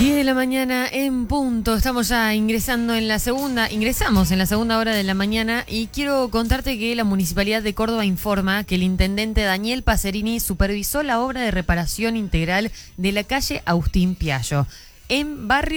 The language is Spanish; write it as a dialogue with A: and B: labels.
A: 10 de la mañana en punto, estamos ya ingresamos en la segunda hora de la mañana y quiero contarte que la Municipalidad de Córdoba informa que el intendente Daniel Pacerini supervisó la obra de reparación integral de la calle Agustín Piaggio en barrio